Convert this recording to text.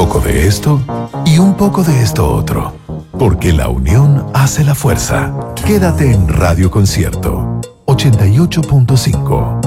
poco de esto y un poco de esto otro. Porque la unión hace la fuerza. Quédate en Radio Concierto 88.5.